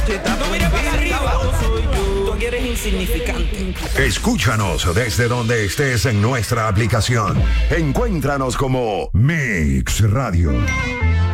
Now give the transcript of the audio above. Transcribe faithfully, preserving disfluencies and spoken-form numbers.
No mires para arriba. Tú aquí eres insignificante. Escúchanos desde donde estés en nuestra aplicación. Encuéntranos como Mix Radio.